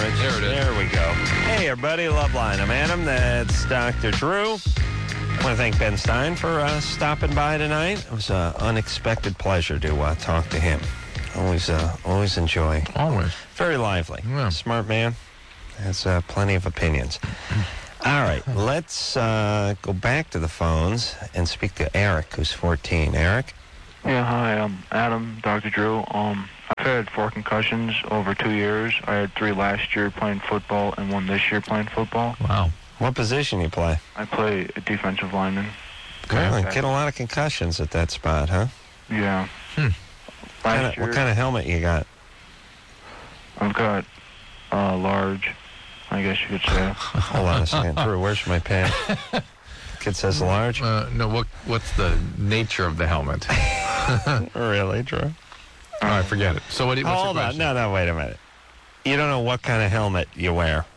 Rich. There it is. There we go. Hey, everybody. Loveline. I'm Adam. That's Dr. Drew. I want to thank Ben Stein for stopping by tonight. It was an unexpected pleasure to talk to him. Always enjoy. Always. Very lively. Yeah. Smart man. Has plenty of opinions. All right. Let's go back to the phones and speak to Eric, who's 14. Eric? Yeah, hi, I'm Adam, Dr. Drew. I've had 4 concussions over 2 years. I had 3 last year playing football and 1 this year playing football. Wow. What position you play? I play a defensive lineman. Really? Get a lot of concussions at that spot, huh? Yeah. What kind of helmet you got? I've got large, I guess you could say. Hold on a second. Drew, where's my pen? Kid says large? No, what's the nature of the helmet? Really, Drew? All right, forget it. So what's Hold your on. question? No, wait a minute. You don't know what kind of helmet you wear.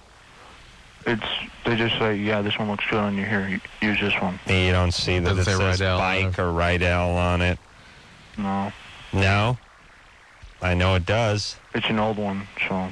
They just say, yeah, this one looks good on you here. Use this one. You don't see that Doesn't it say says Rydell Bike or Rydell on it. No. No? I know it does. It's an old one, so.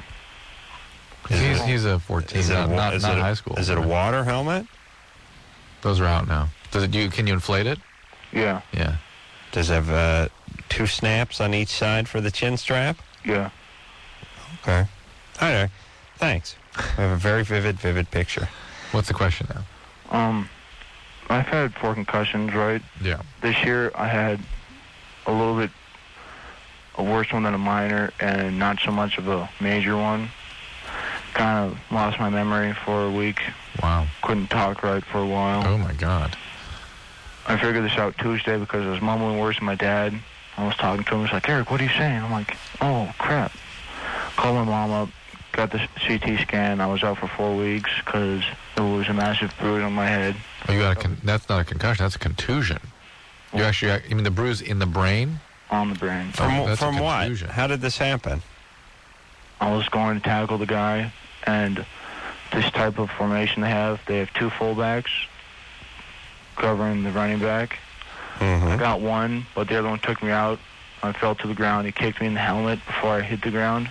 He's a 14, not high school. Is it a water helmet? Those are out now. Can you inflate it? Yeah. Yeah. Does it have 2 snaps on each side for the chin strap? Yeah. Okay. All right. Thanks. We have a very vivid picture. What's the question now? I've had 4 concussions, right? Yeah. This year I had a little bit a worse one than a minor and not so much of a major one. Kind of lost my memory for a week. Wow. Couldn't talk right for a while. Oh, my God. I figured this out Tuesday because I was mumbling worse than my dad. I was talking to him. He's like, Eric, what are you saying? I'm like, oh, crap. Called my mom up, got the CT scan. I was out for 4 weeks because there was a massive bruise on my head. Oh, you got that's not a concussion. That's a contusion. You mean the bruise in the brain? On the brain. From what? How did this happen? I was going to tackle the guy, and this type of formation they have 2 fullbacks covering the running back. Mm-hmm. I got one, but the other one took me out. I fell to the ground. He kicked me in the helmet before I hit the ground.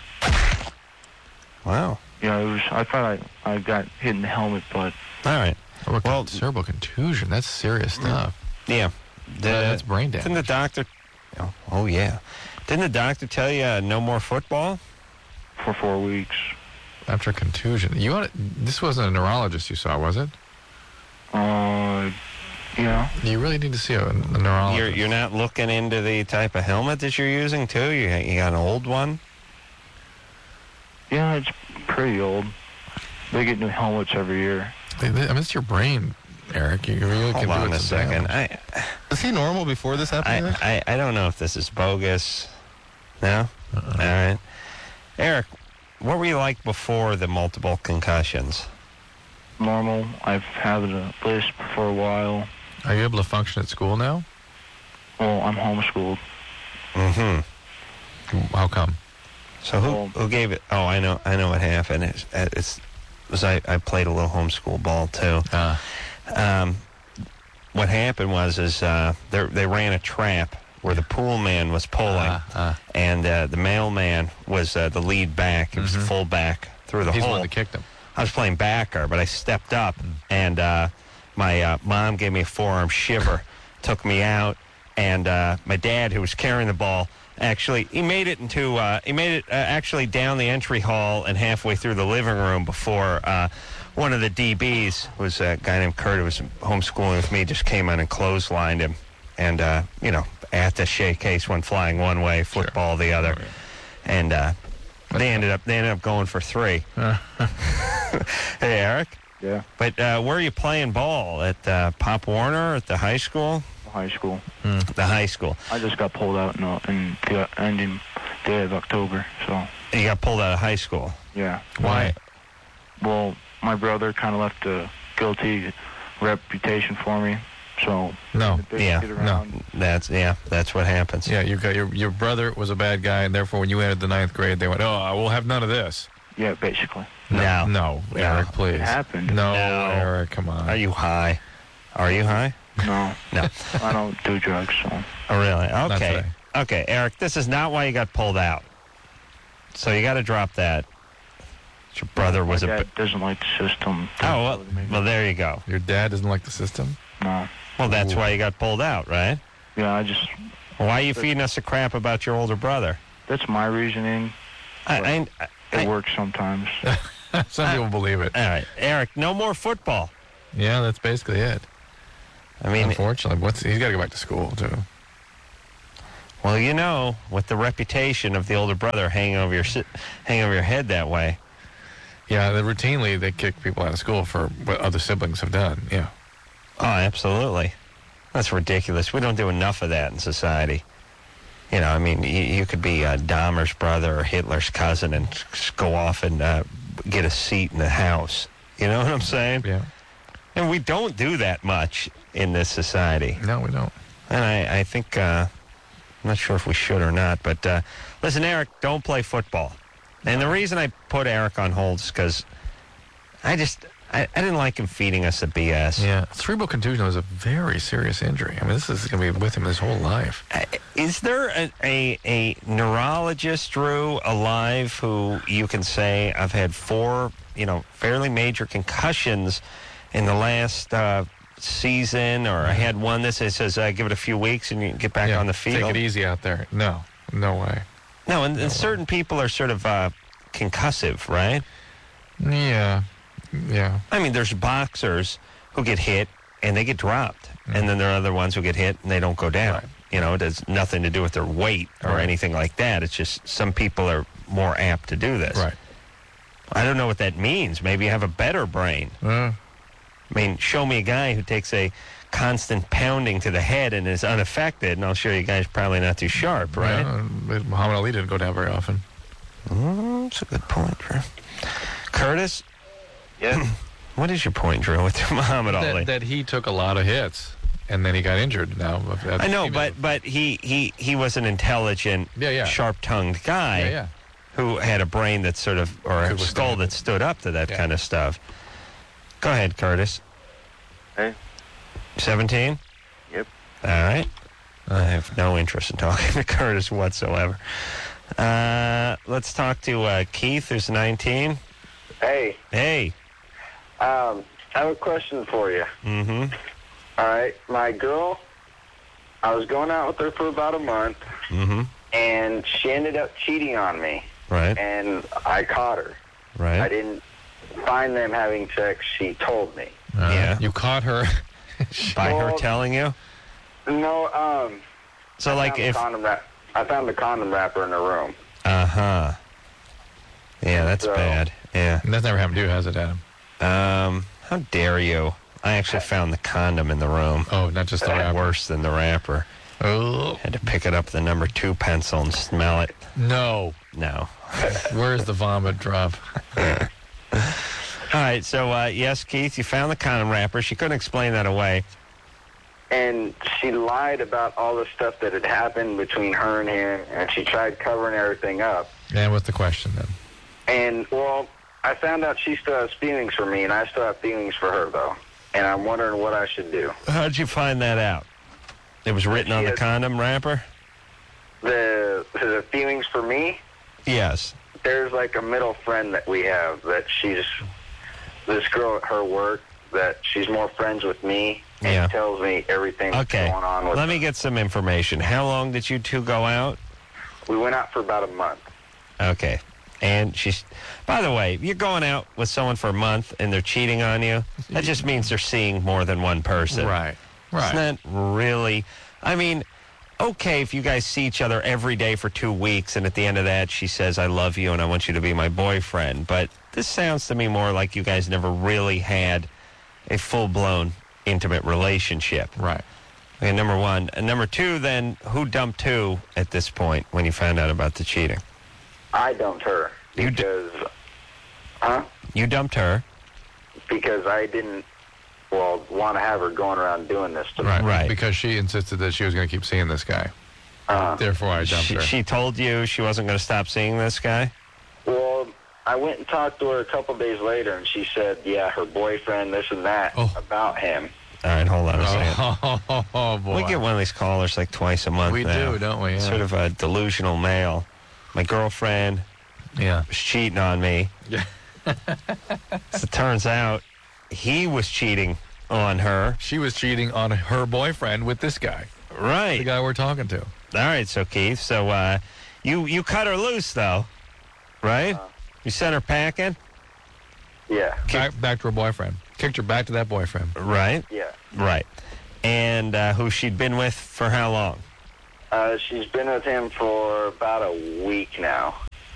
Wow. Yeah, I thought I got hit in the helmet, but... All right. Well, cerebral contusion, that's serious stuff. Yeah. That's brain damage. Didn't the doctor... Oh, yeah. Didn't the doctor tell you no more football? For 4 weeks. After contusion. This wasn't a neurologist you saw, was it? Yeah. You really need to see a neurologist. You're not looking into the type of helmet that you're using, too? You got an old one? Yeah, it's pretty old. They get new helmets every year. I mean, it's your brain, Eric. You really can do Hold on a second. Was he normal before this happened? I don't know if this is bogus. No? All right. Eric, what were you like before the multiple concussions? Normal. I've had a lisp for a while. Are you able to function at school now? Well, I'm homeschooled. Mm-hmm. How come? So who gave it? Oh, I know what happened. I played a little homeschool ball too. What happened was they ran a trap where the pool man was pulling, and the mailman was the lead back. He was the full back through the hole. He's the one that kicked him. I was playing backer, but I stepped up, and my mom gave me a forearm shiver, took me out, and my dad, who was carrying the ball, actually he made it actually down the entry hall and halfway through the living room before one of the DBs, was a guy named Kurt who was homeschooling with me, just came on and clotheslined him, and attaché case went flying one way, football the other, and they ended up going for 3. Hey, Eric. Yeah. But where are you playing ball? At Pop Warner, at the high school? High school. The high school. I just got pulled out in the ending day of October, so... You got pulled out of high school? Yeah. Why? Well, my brother kind of left a guilty reputation for me, so... No. That's what happens. Yeah, you got your brother was a bad guy, and therefore when you entered the 9th grade, they went, oh, we'll have none of this. Yeah, basically. No, Eric, please. It happened. No, Eric, come on. Are you high? Are you high? No. No. I don't do drugs, so... Oh, really? Not Okay. today. Okay, Eric, this is not why you got pulled out. So you got to drop that. Your brother was My a... dad doesn't like the system. Oh, well, there you go. Your dad doesn't like the system? No. Well, that's why you got pulled out, right? Yeah, Why are you feeding us the crap about your older brother? that's my reasoning. It works sometimes. Some people believe it. All right, Eric, no more football. Yeah, that's basically it. I mean, unfortunately, he's got to go back to school, too. well, you know, with the reputation of the older brother hanging over your head that way. Yeah, routinely they kick people out of school for what other siblings have done. Yeah. Oh, absolutely. That's ridiculous. We don't do enough of that in society. You know, I mean, you could be Dahmer's brother or Hitler's cousin and go off and get a seat in the House. You know what I'm saying? Yeah. And we don't do that much in this society. No, we don't. And I think, I'm not sure if we should or not, but listen, Eric, don't play football. And the reason I put Eric on hold is because I didn't like him feeding us the BS. Yeah. Cerebral contusion was a very serious injury. I mean, this is going to be with him his whole life. Is there a neurologist, Drew, alive who you can say, I've had 4, fairly major concussions in the last season, or I had one that says give it a few weeks and you can get back on the field? Take it easy out there. No way. No, and certain people are sort of concussive, right? Yeah. I mean, there's boxers who get hit and they get dropped. And then there are other ones who get hit and they don't go down. Right. It has nothing to do with their weight or anything like that. It's just some people are more apt to do this. Right. I don't know what that means. Maybe you have a better brain. I mean, show me a guy who takes a constant pounding to the head and is unaffected, and I'll show you guys probably not too sharp, right? Yeah, Muhammad Ali didn't go down very often. That's a good point, Drew. Curtis? Yeah. What is your point, Drew, with Muhammad Ali? That he took a lot of hits, and then he got injured now. I know, but he was an intelligent, sharp-tongued guy who had a brain that sort of, or a skull that stood up to that kind of stuff. Go ahead, Curtis. Hey. 17? Yep. All right. I have no interest in talking to Curtis whatsoever. Let's talk to Keith, who's 19. Hey. Hey. I have a question for you. Mm-hmm. All right. My girl, I was going out with her for about a month, and she ended up cheating on me. Right. And I caught her. Right. I didn't find them having sex. She told me. Yeah. You caught her by her telling you? No, so like if... I found the condom wrapper in the room. Uh-huh. Yeah, that's bad. Yeah. That's never happened to you, has it, Adam? How dare you? I actually found the condom in the room. Oh, not just the wrapper. Worse than the wrapper. Oh. Had to pick it up with the number 2 pencil and smell it. No. Where's the vomit drop? All right, so yes, Keith, you found the condom wrapper. She couldn't explain that away. And she lied about all the stuff that had happened between her and him, and she tried covering everything up. And what's the question then? And, well, I found out she still has feelings for me, and I still have feelings for her, though. And I'm wondering what I should do. How'd you find that out? It was written on the condom wrapper? The feelings for me? Yes. There's like a middle friend that we have that she's, this girl at her work, that she's more friends with me and tells me everything that's going on with Let me get some information. How long did you two go out? We went out for about a month. Okay. And she's, by the way, you're going out with someone for a month and they're cheating on you. That just means they're seeing more than one person. Right. It's not really, I mean, okay, if you guys see each other every day for 2 weeks and at the end of that she says, I love you and I want you to be my boyfriend. But this sounds to me more like you guys never really had a full-blown intimate relationship. Right. Okay, number one. And number two, then, who dumped who at this point when you found out about the cheating? I dumped her because... You dumped her? Because I didn't, want to have her going around doing this to me. Right. Because she insisted that she was going to keep seeing this guy. Therefore, I dumped her. She told you she wasn't going to stop seeing this guy? Well, I went and talked to her a couple days later, and she said, her boyfriend, this and that, about him. All right, hold on a second. Oh, boy. We get one of these callers like twice a month We now. do, don't we? Yeah. Sort of a delusional male. My girlfriend was cheating on me. Yeah. As it turns out, he was cheating on her. She was cheating on her boyfriend with this guy. Right. The guy we're talking to. All right, so Keith, you cut her loose, though, right? You sent her packing? Yeah. Back to her boyfriend. Kicked her back to that boyfriend. Right? Yeah. Right. And who she'd been with for how long? She's been with him for about a week now.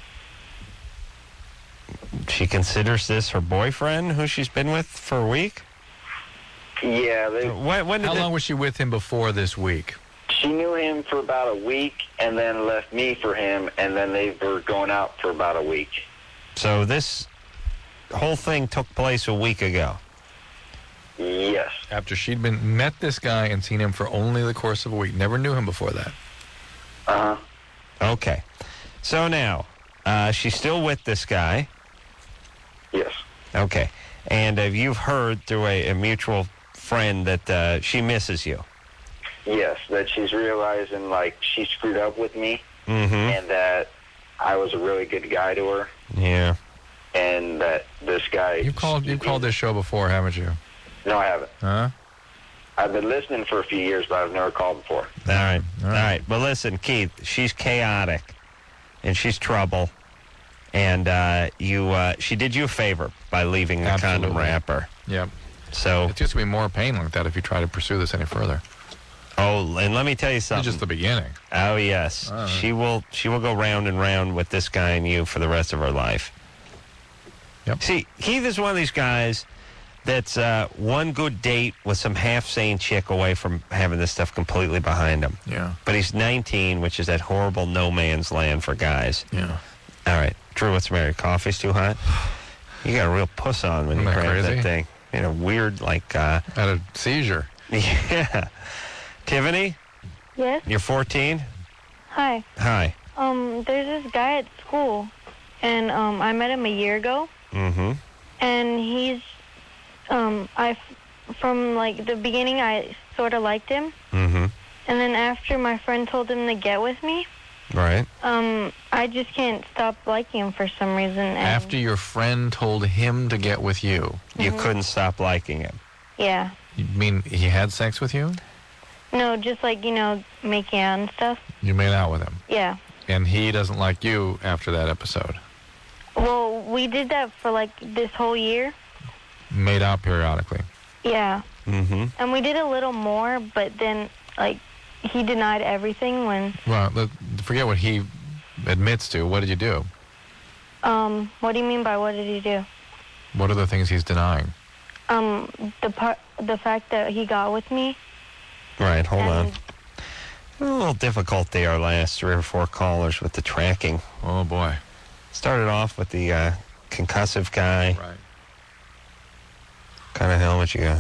She considers this her boyfriend who she's been with for a week? Yeah. How long was she with him before this week? She knew him for about a week and then left me for him, and then they were going out for about a week. So this whole thing took place a week ago? Yes. After she'd met this guy and seen him for only the course of a week. Never knew him before that. Uh-huh. Okay. So now, she's still with this guy? Yes. Okay. And you've heard through a mutual friend that she misses you? Yes, that she's realizing, like, she screwed up with me, and that I was a really good guy to her. Yeah. And that this guy... You've called this show before, haven't you? No, I haven't. Huh? I've been listening for a few years, but I've never called before. All right. But listen, Keith, she's chaotic, and she's trouble, and she did you a favor by leaving the condom wrapper. Yep. So it's just going to be more pain like that if you try to pursue this any further. Oh, and let me tell you something. It's just the beginning. Oh, yes. She will go round and round with this guy and you for the rest of her life. Yep. See, Keith is one of these guys that's one good date with some half-sane chick away from having this stuff completely behind him. Yeah. But he's 19, which is that horrible no man's land for guys. Yeah. All right. Drew, what's the matter? Coffee's too hot? You got a real puss on when you grab that thing. You know, weird, like... Had a seizure. Yeah. Tiffany? Yes? You're 14? Hi. Hi. There's this guy at school, and I met him a year ago. Mm-hmm. And he's, from, like, the beginning, I sort of liked him. Mm-hmm. And then after my friend told him to get with me, right. I just can't stop liking him for some reason. And after your friend told him to get with you? You couldn't stop liking him? Yeah. You mean he had sex with you? No, just like, making out and stuff. You made out with him? Yeah. And he doesn't like you after that episode? Well, we did that for, like, this whole year. Made out periodically? Yeah. Mm-hmm. And we did a little more, but then, like, he denied everything when... Well, forget what he admits to. What did you do? What do you mean by what did he do? What are the things he's denying? The fact that he got with me. Right, hold on. A little difficulty our last 3 or 4 callers with the tracking. Oh, boy. Started off with the concussive guy. Right. Kind of helmet you got,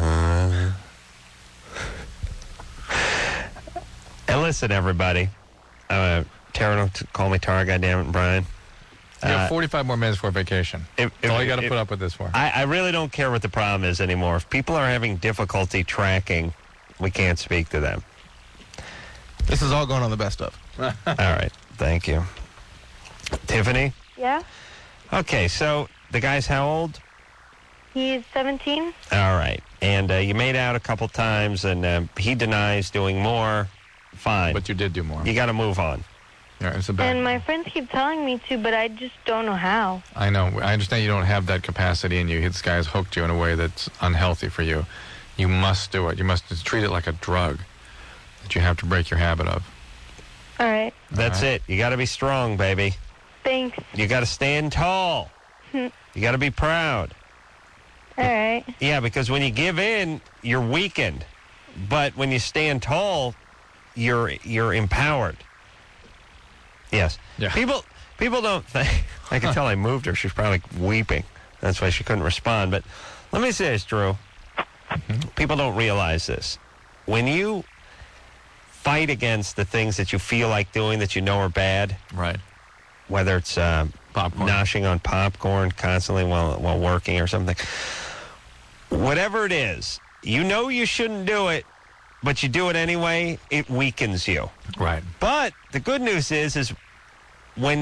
And listen, everybody. Tara, don't call me Tara, goddammit, Brian. You have 45 more minutes for vacation. That's all you got to put up with this for. I really don't care what the problem is anymore. If people are having difficulty tracking, we can't speak to them. This is all going on the best of. All right. Thank you. Tiffany? Yeah? Okay, so the guy's how old? He's 17. All right. And you made out a couple times, and he denies doing more. Fine. But you did do more. You got to move on. Yeah, it's a bad. And my friends keep telling me to, but I just don't know how. I know. I understand you don't have that capacity in you. This guy has hooked you in a way that's unhealthy for you. You must do it. You must treat it like a drug that you have to break your habit of. All right. That's it. You got to be strong, baby. Thanks. You got to stand tall. You got to be proud. All right. Yeah, because when you give in, you're weakened. But when you stand tall, you're empowered. Yes. Yeah. People don't think. I can tell I moved her. She's probably weeping. That's why she couldn't respond. But let me say this, Drew. People don't realize this. When you fight against the things that you feel like doing that you know are bad, right? Whether it's noshing on popcorn constantly while working or something, whatever it is, you know you shouldn't do it, but you do it anyway, it weakens you. Right. But the good news is when you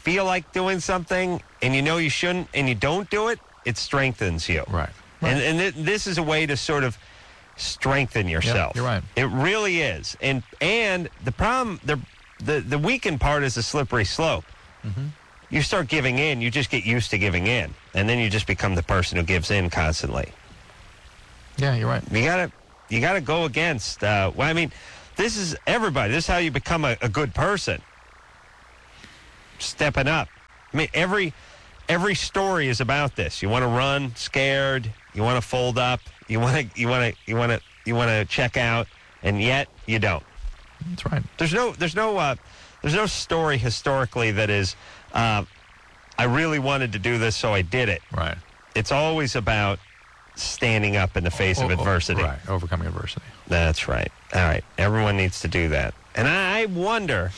feel like doing something and you know you shouldn't and you don't do it, it strengthens you. Right. And this is a way to sort of strengthen yourself. You're right. It really is. And the problem, the weakened part is the slippery slope. Mm-hmm. You start giving in, you just get used to giving in, and then you just become the person who gives in constantly. Yeah, you're right. You gotta go against. This is everybody. This is how you become a good person. Stepping up. I mean, every story is about this. You want to run scared. You want to fold up. You want to check out, and yet you don't. That's right. There's no story historically that is. I really wanted to do this, so I did it. Right. It's always about standing up in the face of adversity. Right. Overcoming adversity. That's right. All right. Everyone needs to do that. And I wonder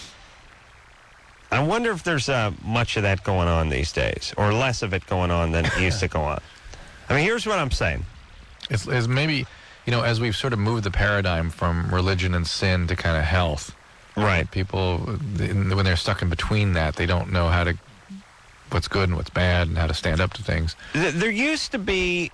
if there's much of that going on these days, or less of it going on than it used to go on. I mean, here's what I'm saying. It's maybe, as we've sort of moved the paradigm from religion and sin to kind of health. Right. People, when they're stuck in between that, they don't know what's good and what's bad and how to stand up to things. There used to be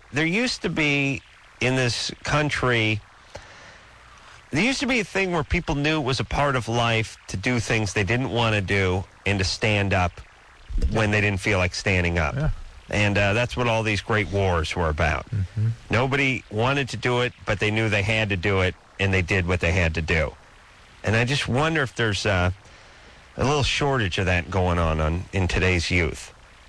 in this country, there used to be a thing where people knew it was a part of life to do things they didn't want to do and to stand up when they didn't feel like standing up. Yeah. And that's what all these great wars were about. Mm-hmm. Nobody wanted to do it, but they knew they had to do it, and they did what they had to do. And I just wonder if there's a little shortage of that going on in today's youth.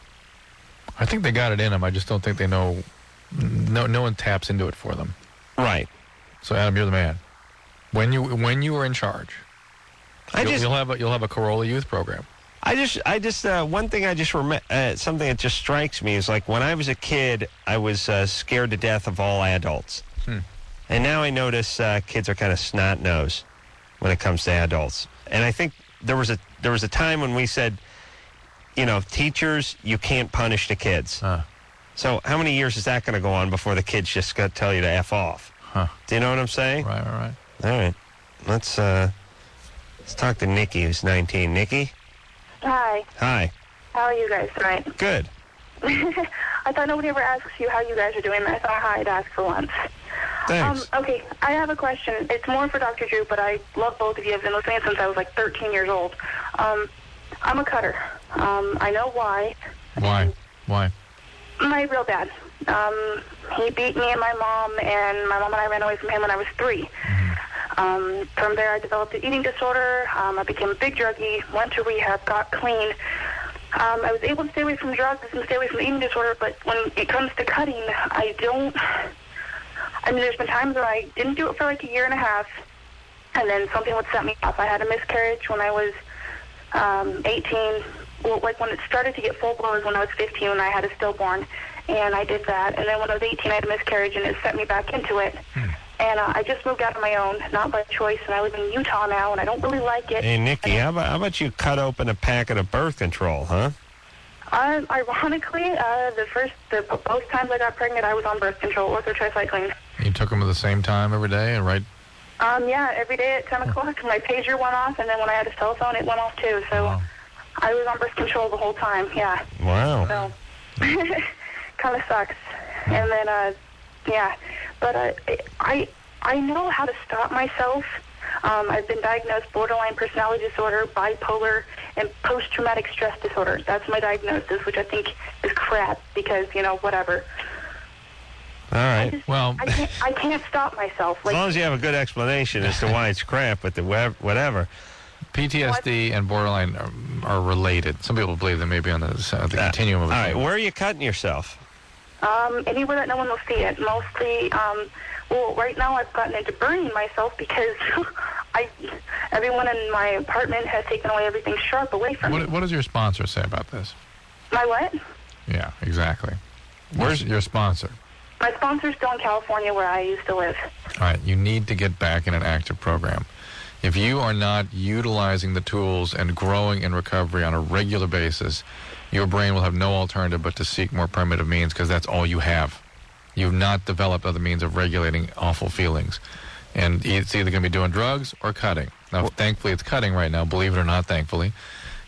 I think they got it in them. I just don't think they know. No one taps into it for them. Right. So Adam, you're the man. When you were in charge, you'll have a Corolla youth program. I just one thing I just remember, something that just strikes me is like when I was a kid, I was scared to death of all adults, and now I notice kids are kind of snot-nosed when it comes to adults. And I think there was a time when we said, teachers, you can't punish the kids. So how many years is that going to go on before the kids just got to tell you to F off? Huh. Do you know what I'm saying? Right. All right. Let's talk to Nikki, who's 19. Nikki? Hi. Hi. How are you guys tonight? Good. I thought nobody ever asks you how you guys are doing, and I thought I'd ask for once. Thanks. Okay, I have a question. It's more for Dr. Drew, but I love both of you. I've been listening since I was like 13 years old. I'm a cutter. I know why. Why? My real dad. He beat me and my mom and I ran away from him when I was 3. From there, I developed an eating disorder. I became a big druggie, went to rehab, got clean. I was able to stay away from drugs and stay away from the eating disorder, but when it comes to cutting, there's been times where I didn't do it for like a year and a half, and then something would set me off. I had a miscarriage when I was 18. Well, like when it started to get full-blown was when I was 15 and I had a stillborn, and I did that. And then when I was 18, I had a miscarriage, and it set me back into it. And I just moved out on my own, not by choice, and I live in Utah now, and I don't really like it. Hey, Nikki, how about you cut open a packet of birth control, huh? Ironically, both times I got pregnant, I was on birth control, orthotricycline. You took them at the same time every day, right? Yeah, every day at 10 o'clock. My pager went off, and then when I had a cell phone, it went off too. So I was on birth control the whole time, yeah. Wow. So, kind of sucks. And then, but I know how to stop myself. I've been diagnosed borderline personality disorder, bipolar, and post-traumatic stress disorder. That's my diagnosis, which I think is crap because, whatever. All right. I can't stop myself. As long as you have a good explanation as to why it's crap, but whatever. PTSD and borderline are related. Some people believe they may be on the continuum of it. All right. Where are you cutting yourself? Anywhere that no one will see it. Mostly, right now I've gotten into burning myself because everyone in my apartment has taken away everything sharp away from me. What does your sponsor say about this? My what? Yeah, exactly. Where's your sponsor? My sponsor's still in California where I used to live. All right, you need to get back in an active program. If you are not utilizing the tools and growing in recovery on a regular basis, your brain will have no alternative but to seek more primitive means because that's all you have. You've not developed other means of regulating awful feelings. And it's either going to be doing drugs or cutting. Now, thankfully, it's cutting right now, believe it or not, thankfully.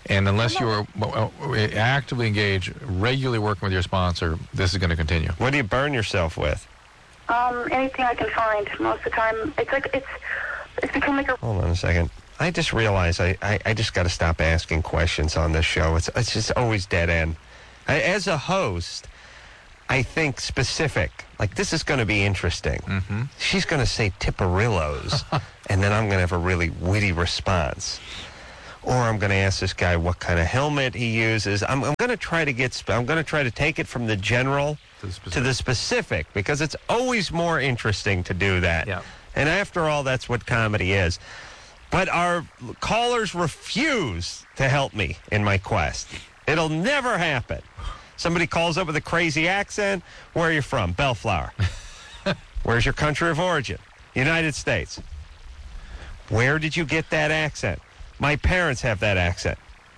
And unless you are actively engaged, regularly working with your sponsor, this is going to continue. What do you burn yourself with? Anything I can find. Most of the time, it's become like a... Hold on a second. I just realized I just got to stop asking questions on this show. It's just always dead end. As a host, I think specific. Like, this is going to be interesting. Mm-hmm. She's going to say Tipperillos, and then I'm going to have a really witty response. Or I'm going to ask this guy what kind of helmet he uses. I'm going to try to take it from the general to the specific, because it's always more interesting to do that. Yeah. And after all, that's what comedy is. But our callers refuse to help me in my quest. It'll never happen. Somebody calls up with a crazy accent. Where are you from? Bellflower. Where's your country of origin? United States. Where did you get that accent? My parents have that accent.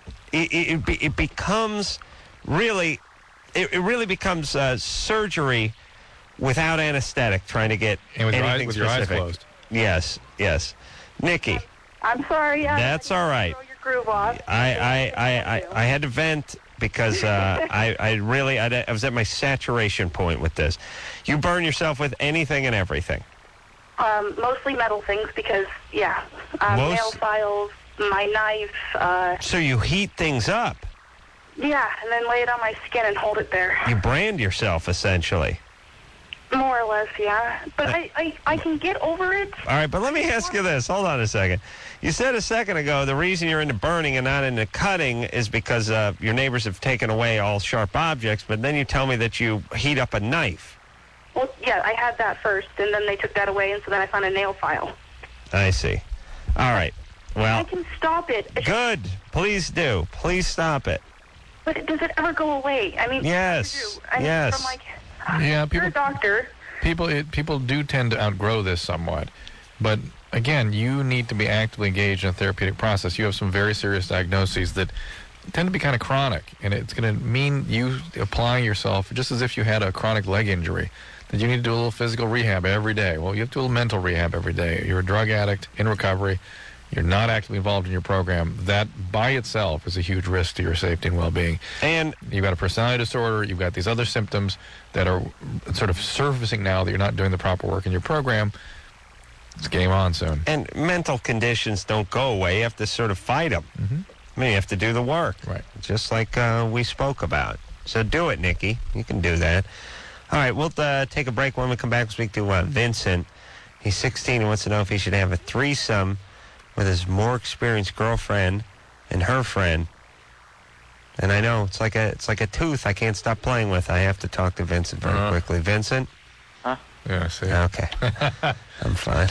It becomes really, it really becomes surgery without anesthetic, trying to get anything with your eyes closed. Yes. Nikki. I'm sorry. That's all right. Throw your groove off. I had to vent because I was at my saturation point with this. You burn yourself with anything and everything. Mostly metal things because, nail files, my knife. So you heat things up. Yeah, and then lay it on my skin and hold it there. You brand yourself, essentially. More or less, yeah. But I can get over it. All right, but let me ask you this. Hold on a second. You said a second ago the reason you're into burning and not into cutting is because your neighbors have taken away all sharp objects, but then you tell me that you heat up a knife. Well, yeah, I had that first, and then they took that away, and so then I found a nail file. I see. All right. Well, I can stop it. Good. Please do. Please stop it. But does it ever go away? I mean, yes. Yes. You're a doctor. People do tend to outgrow this somewhat. But, again, you need to be actively engaged in a therapeutic process. You have some very serious diagnoses that tend to be kind of chronic, and it's going to mean you applying yourself just as if you had a chronic leg injury, that you need to do a little physical rehab every day. Well, you have to do a little mental rehab every day. You're a drug addict in recovery. You're not actively involved in your program. That by itself is a huge risk to your safety and well-being. And you've got a personality disorder. You've got these other symptoms that are sort of surfacing now that you're not doing the proper work in your program. It's game on soon. And mental conditions don't go away. You have to sort of fight them. Mm-hmm. I mean, you have to do the work. Right. Just like we spoke about. So do it, Nikki. You can do that. All right, we'll take a break. When we come back, we'll speak to Vincent. He's 16 and wants to know if he should have a threesome with his more experienced girlfriend and her friend. And I know it's like a tooth I can't stop playing with. I have to talk to Vincent very quickly. Vincent? Huh? Yeah, I see. Okay. I'm fine.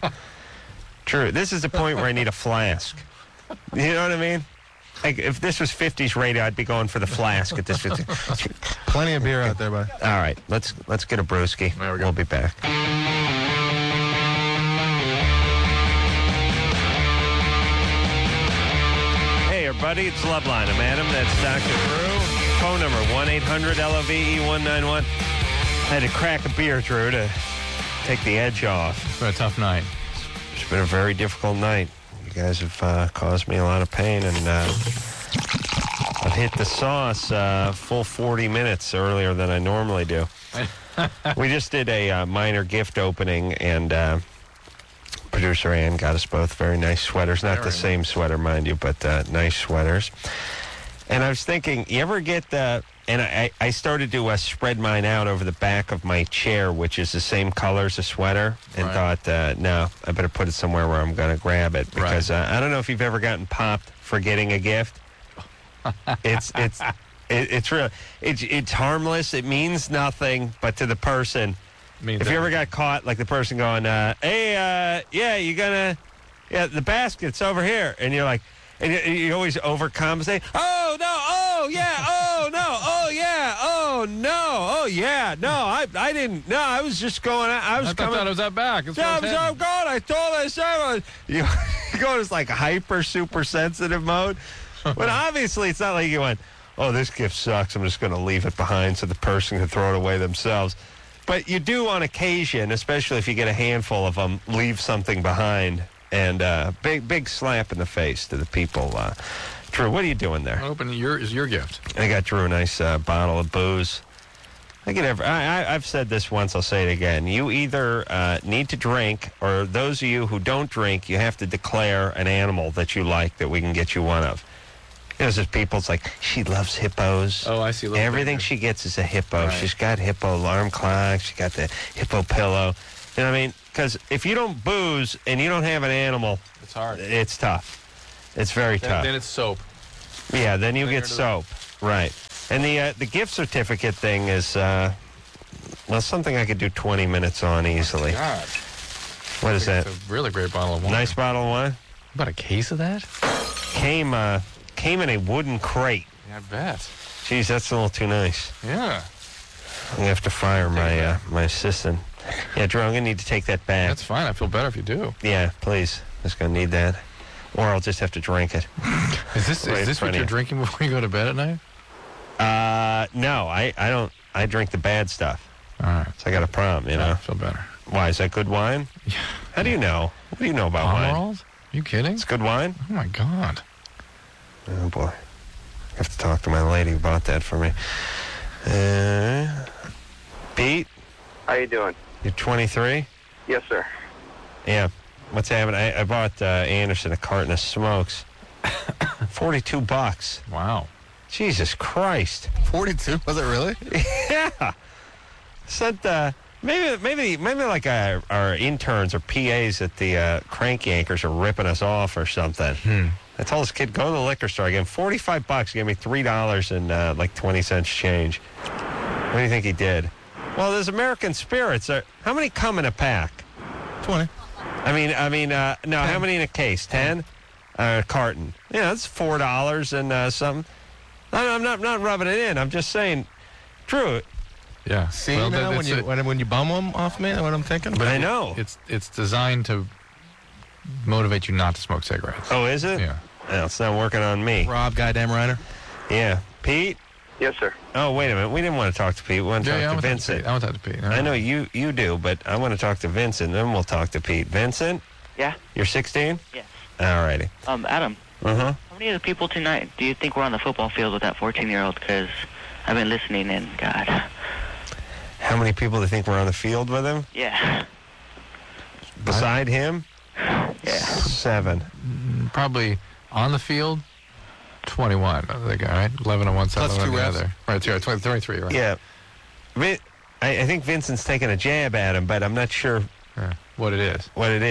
True. This is the point where I need a flask. You know what I mean? Like, if this was 50s radio, I'd be going for the flask at this 50. Plenty of beer out there, bud. All right. Let's get a brewski. There we go. We'll be back. Hey, everybody. It's Loveline. I'm Adam. That's Dr. Drew. Phone number 1-800-LOVE-191. I had to crack a beer, Drew, to take the edge off. It's been a tough night. It's been a very difficult night. You guys have caused me a lot of pain, and I've hit the sauce full 40 minutes earlier than I normally do. We just did a minor gift opening, and producer Ann got us both very nice sweaters. Not the same sweater, mind you, but nice sweaters. And I was thinking, you ever get the... And I started to spread mine out over the back of my chair, which is the same color as the sweater, and thought, no, I better put it somewhere where I'm going to grab it. Because I don't know if you've ever gotten popped for getting a gift. It's real. It's harmless. It means nothing, but to the person, if you ever got caught, like the person going, hey, the basket's over here. And you're like, and you always overcompensate. Oh, no, oh, yeah, oh, no, oh, yeah, oh, no, oh, yeah, no, I didn't, no, I was just going, I thought it was that back. I'm going, I told myself. You go to like hyper, super sensitive mode. But obviously, it's not like you went, oh, this gift sucks, I'm just going to leave it behind so the person can throw it away themselves. But you do on occasion, especially if you get a handful of them, leave something behind. And big slap in the face to the people Drew, what are you doing there? Open your gift. I got Drew a nice bottle of booze. I've said this once, I'll say it again. You either need to drink, or those of you who don't drink, you have to declare an animal that you like that we can get you one of. There's just people, it's like, she loves hippos. Oh, I see. Everything she gets is a hippo. Right. She's got hippo alarm clock. She got the hippo pillow. You know what I mean? Because if you don't booze and you don't have an animal, It's hard. it's tough. It's very tough. Then it's soap. Yeah, then you get soap. Right. And the gift certificate thing is, something I could do 20 minutes on easily. God. What is that? It's a really great bottle of wine. Nice bottle of wine? About a case of that? Came in a wooden crate. Yeah, I bet. Geez, that's a little too nice. Yeah. I'm going to have to fire my assistant. Yeah, Drew, I'm going to need to take that back. That's fine. I feel better if you do. Yeah, please. Just going to need that. Or I'll just have to drink it. Is this what you're drinking before you go to bed at night? No, I don't. I drink the bad stuff. All right. So I got a problem, you know. I feel better. Why, is that good wine? Yeah. How do you know? What do you know about wine? Pomerols? You kidding? It's good wine? Oh, my God. Oh, boy. I have to talk to my lady who bought that for me. Pete? How you doing? You're 23? Yes, sir. Yeah. What's happening? I bought Anderson a carton of smokes. $42. Wow. Jesus Christ. 42? Was it really? Yeah. Sent maybe like our interns or PAs at the crank yankers are ripping us off or something. I told this kid, go to the liquor store. I gave him $45. He gave me $3 and like 20 cents change. What do you think he did? Well, there's American Spirits. How many come in a pack? 20. I mean, no, 10. How many in a case? 10? A carton. Yeah, that's $4 and something. I'm not rubbing it in. I'm just saying, Drew. Yeah. See, now when you bum them off me, what I'm thinking? But I know. It's designed to motivate you not to smoke cigarettes. Oh, is it? Yeah. Well, it's not working on me. Rob, goddamn Reiner. Yeah. Pete? Yes, sir. Oh, wait a minute. We didn't want to talk to Pete. We want to talk to Vincent. I want to talk to Pete. I know you do, but I want to talk to Vincent, then we'll talk to Pete. Vincent? Yeah? You're 16? Yes. All righty. Adam. Uh-huh. How many of the people tonight do you think were on the football field with that 14-year-old? Because I've been listening and, God. How many people do you think were on the field with him? Yeah. Beside him? Yeah. 7. Probably on the field, 21. I think, all right? 11 on one side, Plus 11 two on the refs. other. Right, so 23, right? Yeah. I think Vincent's taking a jab at him, but I'm not sure what it is.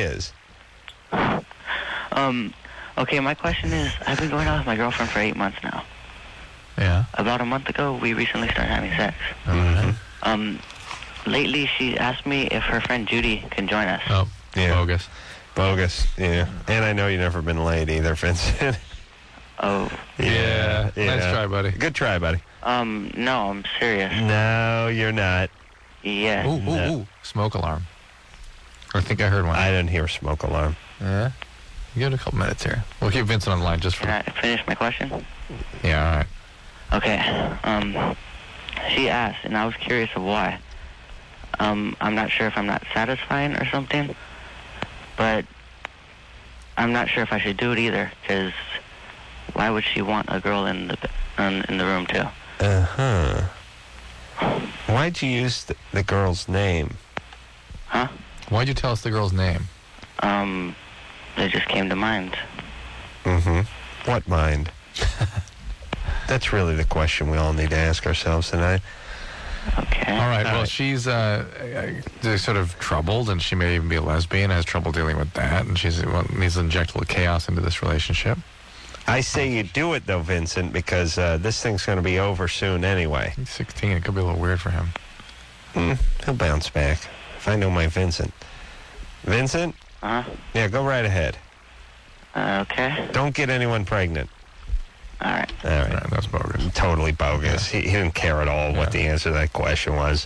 Okay, my question is, I've been going out with my girlfriend for 8 months now. Yeah. About a month ago, we recently started having sex. Mm-hmm. Lately, she asked me if her friend Judy can join us. Oh, Yeah. bogus. Yeah. And I know you've never been laid either, Vincent. Oh. Yeah. Nice try, buddy. Good try, buddy. No, I'm serious. No, you're not. Yeah. Ooh. Smoke alarm. I think I heard one. I didn't hear a smoke alarm. Yeah. Give it a couple minutes here. We'll keep Vincent on the line just for... Can I finish my question? Yeah, all right. Okay. She asked, and I was curious of why. I'm not sure if I'm not satisfying or something, but I'm not sure if I should do it either, because why would she want a girl in the room too? Uh-huh. Why'd you use the girl's name? Huh? Why'd you tell us the girl's name? It just came to mind. Mm-hmm. What mind? That's really the question we all need to ask ourselves tonight. Okay. All right. Well, she's sort of troubled, and she may even be a lesbian, has trouble dealing with that, and she's needs to inject a little chaos into this relationship. I say you do it, though, Vincent, because this thing's going to be over soon anyway. He's 16. It could be a little weird for him. He'll bounce back. If I know my Vincent. Vincent? Uh-huh. Yeah, go right ahead. Okay. Don't get anyone pregnant. All right. All right. That's bogus. Totally bogus. Yeah. He didn't care at all what the answer to that question was.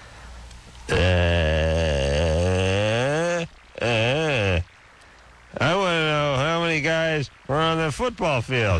I want to know how many guys were on the football field.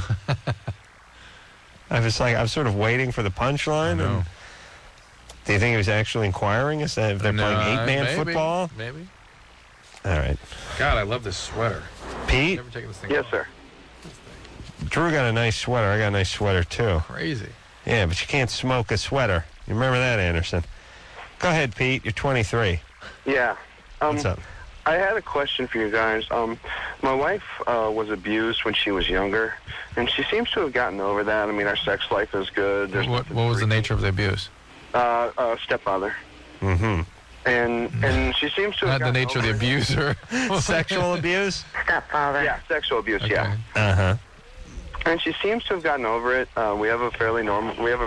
I was sort of waiting for the punchline. No. Do you think he was actually inquiring if they're playing 8-man football? Maybe. All right. God, I love this sweater. Pete? Never taken this thing Yes, off. sir. Drew got a nice sweater. I got a nice sweater, too. Crazy. Yeah, but you can't smoke a sweater. You remember that, Anderson? Go ahead, Pete. You're 23. Yeah. What's up? I had a question for you guys. My wife was abused when she was younger, and she seems to have gotten over that. I mean, our sex life is good. What was the nature of the abuse? Stepfather. Mm-hmm. And she seems to have Not the nature of the abuser. Sexual abuse? Stepfather. Yeah, sexual abuse, Okay. yeah. Uh-huh. And she seems to have gotten over it. We have a